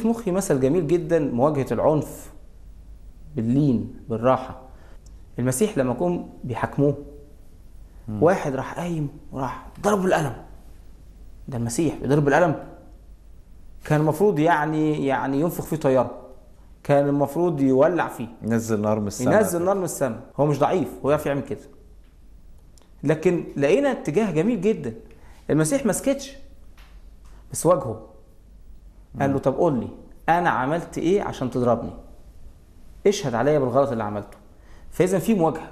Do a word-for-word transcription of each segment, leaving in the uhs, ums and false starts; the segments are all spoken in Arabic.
في مخي مثل جميل جدا مواجهة العنف باللين بالراحة. المسيح لما كون بيحاكموه واحد راح قايم وراح ضرب بالقلم، ده المسيح بيضرب بالقلم، كان المفروض يعني يعني ينفخ فيه طياره، كان المفروض يولع فيه، ينزل نار من السماء، ينزل نار من السماء. هو مش ضعيف، هو يعرف يعمل كده. لكن لقينا اتجاه جميل جدا، المسيح ما سكتش بس واجهه، قال له طب قول لي انا عملت ايه عشان تضربني، اشهد عليا بالغلط اللي عملته. فاذا في مواجهه،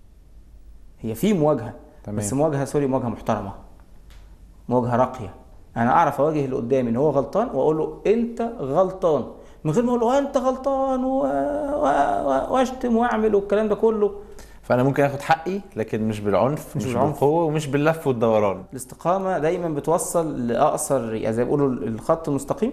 هي في مواجهه تمام. بس مواجهه سوري مواجهه محترمه، مواجهه راقيه. انا اعرف اواجه اللي قدامي ان هو غلطان واقول له انت غلطان، من غير ما اقول له انت غلطان واشتم واعمل والكلام ده كله. فانا ممكن اخد حقي لكن مش بالعنف، مش, مش بالقوه ومش باللف والدوران. الاستقامه دايما بتوصل لاقصر، يعني زي ما بيقولوا الخط المستقيم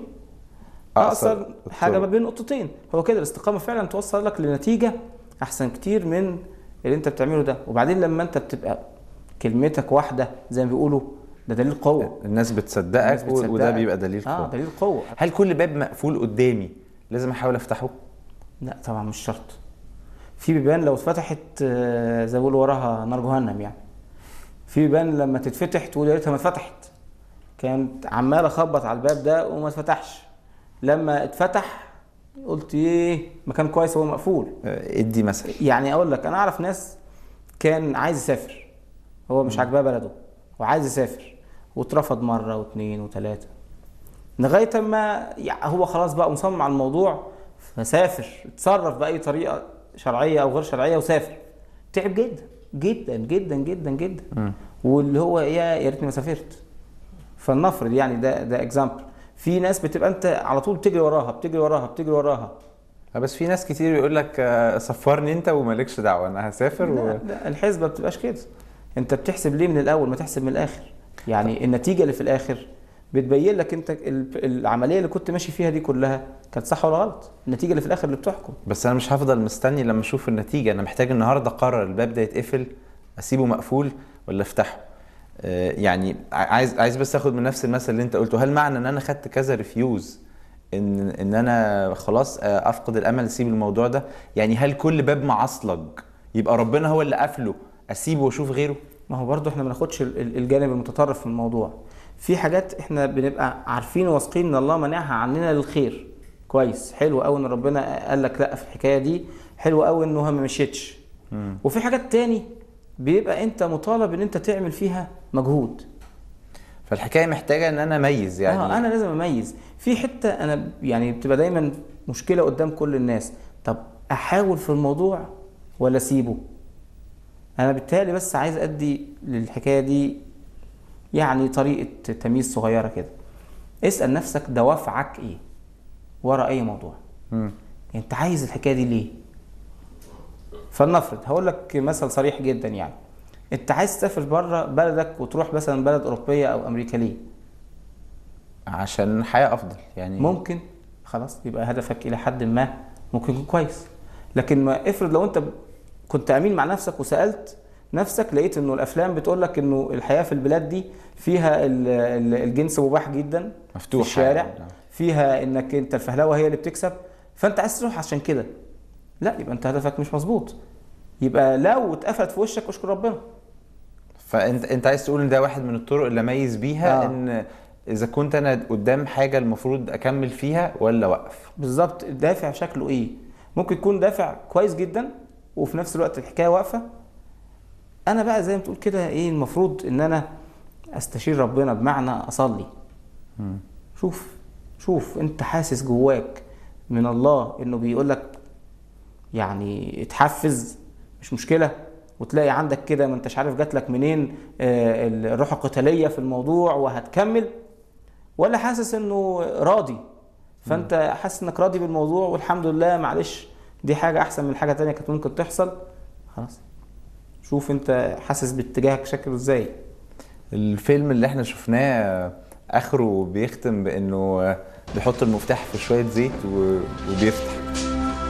اقصر حاجه ما بين نقطتين. هو كده الاستقامه فعلا توصل لك لنتيجه احسن كتير من اللي انت بتعمله ده. وبعدين لما انت بتبقى كلمتك واحده زي ما بيقولوا ده دليل قوه، الناس بتصدقك, الناس بتصدقك وده بيبقى دليل قوه. اه دليل قوه. هل كل باب مقفول قدامي لازم احاول افتحه؟ لا طبعا مش شرط. في بيبان لو اتفتحت زي ما بيقولوا وراها نار جهنم، يعني في بيبان لما تتفتح تقول يا ريتها ما اتفتحت، كانت عماله اخبط على الباب ده وما اتفتحش، لما اتفتح قلت ايه مكان كويس هو مقفول. ادي مثلا، يعني اقول لك انا اعرف ناس كان عايز يسافر، هو مش عاجباه بلده وعايز يسافر واترفض مره واثنين وثلاثه لغايه ما هو خلاص بقى مصمم على الموضوع، فسافر اتصرف باي طريقه شرعيه او غير شرعيه وسافر. تعب جدا جدا جدا جدا جدا م. واللي هو ايه يا ريتني ما سافرت. فلنفرض يعني ده ده اكزامبل. في ناس بتبقى انت على طول بتجري وراها بتجري وراها بتجري وراها بس في ناس كتير بيقول لك سفرني انت ومالكش دعوه انا هسافر. لا, و... لا الحسبه ما بتبقاش كده. انت بتحسب ليه من الاول ما تحسب من الاخر. يعني النتيجه اللي في الاخر بتبين لك انت العمليه اللي كنت ماشي فيها دي كلها كانت صح ولا غلط. النتيجه اللي في الاخر اللي بتحكم. بس انا مش هفضل مستني لما اشوف النتيجه، انا محتاج النهارده اقرر الباب ده يتقفل اسيبه مقفول ولا افتحه. آه يعني عايز عايز بس اخد من نفس المثل اللي انت قلته، هل معنى ان انا خدت كذا ريفيوز ان ان انا خلاص افقد الامل اسيب الموضوع ده؟ يعني هل كل باب معصلج يبقى ربنا هو اللي قافله اسيبه واشوف غيره؟ ما هو برضو احنا ما ناخدش الجانب المتطرف في الموضوع. في حاجات احنا بنبقى عارفين واثقين ان الله منعها عننا للخير، كويس حلو قوي ان ربنا قال لك لا في الحكايه دي، حلو قوي انه ما مشيتش. وفي حاجات تاني بيبقى انت مطالب ان انت تعمل فيها مجهود. فالحكايه محتاجه ان انا اميز. يعني اه انا لازم اميز. في حته انا يعني بتبقى دايما مشكله قدام كل الناس، طب احاول في الموضوع ولا اسيبه؟ انا بالتالي بس عايز ادي للحكايه دي يعني طريقه تمييز صغيره كده. اسال نفسك دوافعك ايه ورا اي موضوع. م. انت عايز الحكايه دي ليه؟ فلنفرض هقول لك مثل صريح جدا، يعني انت عايز تسافر بره بلدك وتروح مثلا بلد اوروبيه او امريكا ليه؟ عشان حياه افضل. يعني ممكن خلاص يبقى هدفك الى حد ما ممكن يكون كويس. لكن ما افرض لو انت كنت امين مع نفسك وسالت نفسك لقيت انه الافلام بتقول لك انه الحياه في البلاد دي فيها الجنس مباح جدا مفتوح في الشارع يعني. فيها انك انت الفهلوه هي اللي بتكسب، فانت عايز تروح عشان كده. لا يبقى انت هدفك مش مظبوط. يبقى لو اتقفلت في وشك اشكر ربنا. فانت انت عايز تقول ان ده واحد من الطرق اللي اميز بيها آه. ان اذا كنت انا قدام حاجه المفروض اكمل فيها ولا اوقف. بالظبط. الدافع شكله ايه؟ ممكن يكون دافع كويس جدا وفي نفس الوقت الحكايه واقفه. انا بقى زي ما تقول كده ايه المفروض ان انا استشير ربنا، بمعنى اصلي. م. شوف شوف انت حاسس جواك من الله انه بيقول لك يعني اتحفز، مش مشكله، وتلاقي عندك كده ما انتش عارف جات لك منين آه الروح القتاليه في الموضوع وهتكمل، ولا حاسس انه راضي فانت م. حاسس انك راضي بالموضوع والحمد لله معلش دي حاجه احسن من حاجه تانية كانت ممكن تحصل. خلاص شوف انت حاسس باتجاهك شكله ازاي. الفيلم اللي احنا شفناه اخره بيختم بانه بيحط المفتاح في شويه زيت وبيفتح